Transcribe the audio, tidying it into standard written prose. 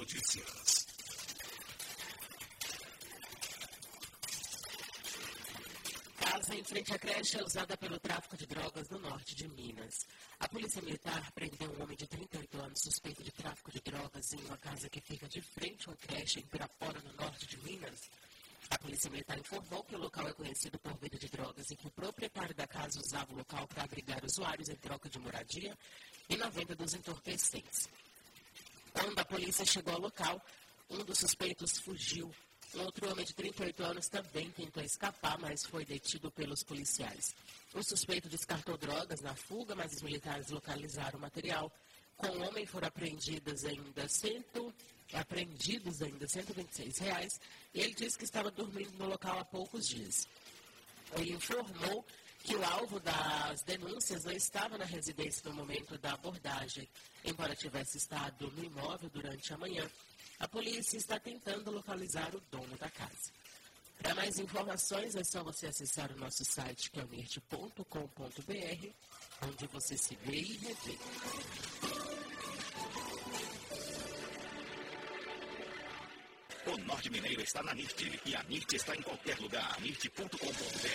Notícias. Casa em frente à creche é usada pelo tráfico de drogas no norte de Minas. A Polícia Militar prendeu um homem de 38 anos suspeito de tráfico de drogas em uma casa que fica de frente a uma creche em Pirapora, no norte de Minas. A Polícia Militar informou que o local é conhecido por venda de drogas e que o proprietário da casa usava o local para abrigar usuários em troca de moradia e na venda dos entorpecentes. Quando a polícia chegou ao local, um dos suspeitos fugiu. Um outro homem de 38 anos também tentou escapar, mas foi detido pelos policiais. O suspeito descartou drogas na fuga, mas os militares localizaram o material. Com o homem foram apreendidos ainda R$126 e ele disse que estava dormindo no local há poucos dias. Ele informou que o alvo das denúncias não estava na residência no momento da abordagem. Embora tivesse estado no imóvel durante a manhã, a polícia está tentando localizar o dono da casa. Para mais informações, é só você acessar o nosso site, que é o nirt.com.br, onde você se vê e revê. O Norte Mineiro está na NIRT e a NIRT está em qualquer lugar. nirt.com.br